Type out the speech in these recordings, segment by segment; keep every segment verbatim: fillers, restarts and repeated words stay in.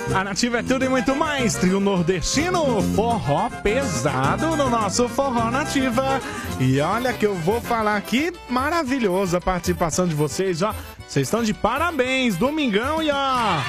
A Nativa é tudo e muito mais. Trio nordestino, forró pesado no nosso Forró Nativa. E olha que eu vou falar aqui, maravilhosa a participação de vocês, ó. Vocês estão de parabéns, domingão e ó...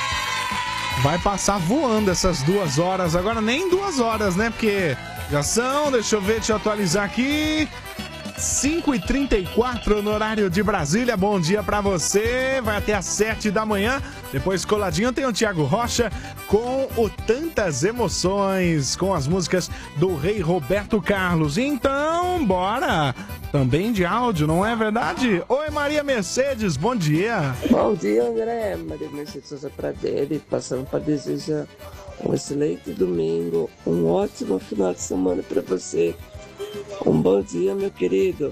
vai passar voando essas duas horas. Agora nem duas horas, né? Porque já são, deixa eu ver, deixa eu atualizar aqui... cinco e trinta e quatro no horário de Brasília. Bom dia pra você. Vai até às sete da manhã. Depois coladinho tem o Thiago Rocha com o Tantas Emoções, com as músicas do Rei Roberto Carlos. Então, bora! Também de áudio, não é verdade? Oi, Maria Mercedes, bom dia. Bom dia, André. Maria Mercedes Souza Pradelli, passando para desejar um excelente domingo, um ótimo final de semana para você. Um bom dia, meu querido.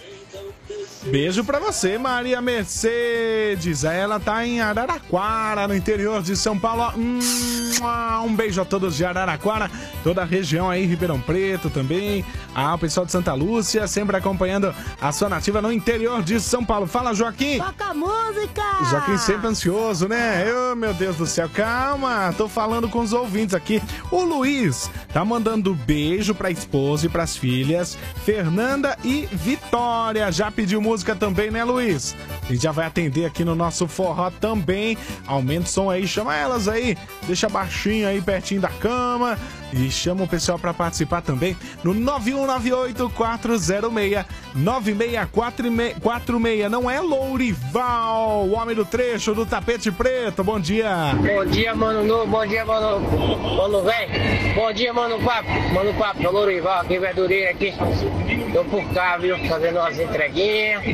Beijo pra você, Maria Mercedes. Ela tá em Araraquara, no interior de São Paulo. Um beijo a todos de Araraquara, toda a região aí, Ribeirão Preto também. Ah, o pessoal de Santa Lúcia, sempre acompanhando a sua Nativa no interior de São Paulo. Fala, Joaquim. Toca a música. Joaquim sempre ansioso, né? Oh, meu Deus do céu, calma. Tô falando com os ouvintes aqui. O Luiz tá mandando beijo pra esposa e pras filhas, Fernanda e Vitória. Já pediu música também, né, Luiz? A gente já vai atender aqui no nosso forró também. Aumenta o som aí, chama elas aí. Deixa baixinho aí, pertinho da cama. E chama o pessoal pra participar também no nove um nove oito, quatro zero seis, nove seis quatro seis. Não é Lourival, o homem do trecho do tapete preto. Bom dia. Bom dia, mano. No, bom dia, mano. Mano, velho. Bom dia, mano. Papo. Mano, papo. É o Lourival aqui, verdureira aqui. Tô por cá, viu? Fazendo umas entreguinhas.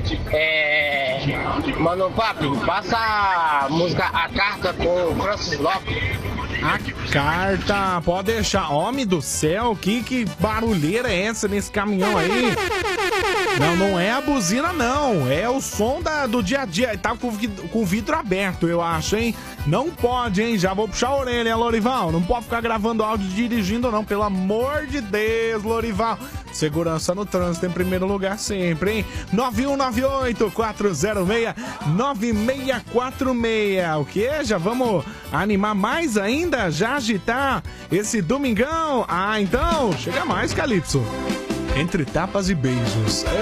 É. Mano, papo. Passa a música A Carta com o Francis Lopes. A carta, pode deixar. Homem do céu, que, que barulheira é essa nesse caminhão aí? Não, não é a buzina, não. É o som da, do dia a dia. Tá com, com o vidro aberto, eu acho, hein? Não pode, hein? Já vou puxar a orelha, hein, Lorival? Não pode ficar gravando áudio dirigindo, não. Pelo amor de Deus, Lorival. Segurança no trânsito em primeiro lugar sempre, hein? nove um nove oito, quatro zero seis, nove seis quatro seis. O quê? Já vamos animar mais ainda? Já agitar esse domingão? Ah, então, chega mais, Calypso. Entre tapas e beijos.